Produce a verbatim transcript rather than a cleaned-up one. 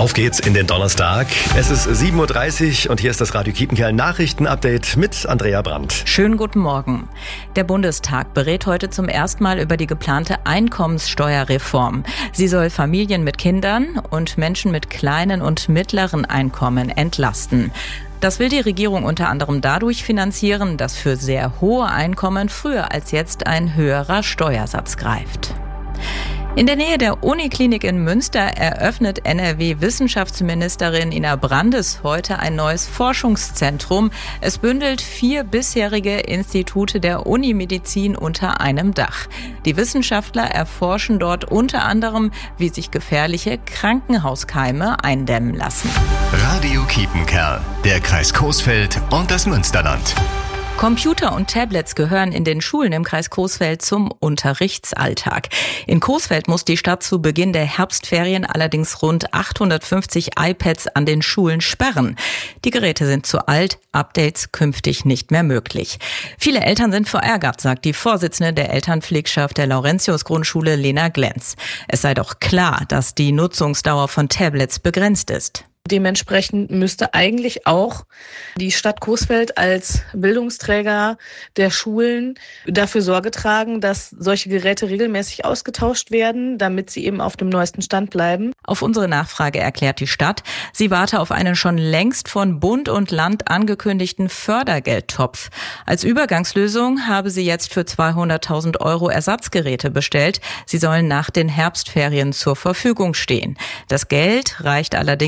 Auf geht's in den Donnerstag. Es ist sieben Uhr dreißig und hier ist das Radio Kiepenkerl Nachrichten-Update mit Andrea Brandt. Schönen guten Morgen. Der Bundestag berät heute zum ersten Mal über die geplante Einkommenssteuerreform. Sie soll Familien mit Kindern und Menschen mit kleinen und mittleren Einkommen entlasten. Das will die Regierung unter anderem dadurch finanzieren, dass für sehr hohe Einkommen früher als jetzt ein höherer Steuersatz greift. In der Nähe der Uniklinik in Münster eröffnet N R W-Wissenschaftsministerin Ina Brandes heute ein neues Forschungszentrum. Es bündelt vier bisherige Institute der Unimedizin unter einem Dach. Die Wissenschaftler erforschen dort unter anderem, wie sich gefährliche Krankenhauskeime eindämmen lassen. Radio Kiepenkerl, der Kreis Coesfeld und das Münsterland. Computer und Tablets gehören in den Schulen im Kreis Coesfeld zum Unterrichtsalltag. In Coesfeld muss die Stadt zu Beginn der Herbstferien allerdings rund achthundertfünfzig iPads an den Schulen sperren. Die Geräte sind zu alt, Updates künftig nicht mehr möglich. Viele Eltern sind verärgert, sagt die Vorsitzende der Elternpflegschaft der Laurentius-Grundschule Lena Glenz. Es sei doch klar, dass die Nutzungsdauer von Tablets begrenzt ist. Dementsprechend müsste eigentlich auch die Stadt Coesfeld als Bildungsträger der Schulen dafür Sorge tragen, dass solche Geräte regelmäßig ausgetauscht werden, damit sie eben auf dem neuesten Stand bleiben. Auf unsere Nachfrage erklärt die Stadt, sie warte auf einen schon längst von Bund und Land angekündigten Fördergeldtopf. Als Übergangslösung habe sie jetzt für zweihunderttausend Euro Ersatzgeräte bestellt. Sie sollen nach den Herbstferien zur Verfügung stehen. Das Geld reicht allerdings